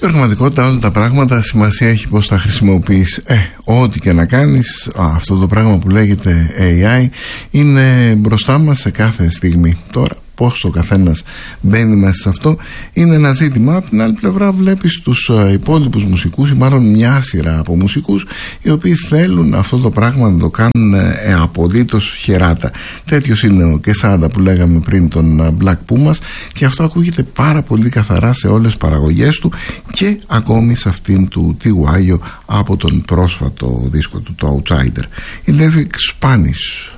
πραγματικότητα όλα τα πράγματα σημασία έχει πώς τα χρησιμοποιείς. Ό,τι και να κάνεις, αυτό το πράγμα που λέγεται AI είναι μπροστά μας σε κάθε στιγμή. Τώρα πώς ο καθένας μπαίνει μέσα σε αυτό είναι ένα ζήτημα. Από την άλλη πλευρά βλέπεις τους υπόλοιπους μουσικούς, ή μάλλον μια σειρά από μουσικούς, οι οποίοι θέλουν αυτό το πράγμα να το κάνουν απολύτως χεράτα. Τέτοιος είναι ο Quesada που λέγαμε πριν, τον Black Pumas, και αυτό ακούγεται πάρα πολύ καθαρά σε όλες τις παραγωγές του και ακόμη σε αυτήν του Tiguayo από τον πρόσφατο δίσκο του, το Outsider. Η Electric Spanish.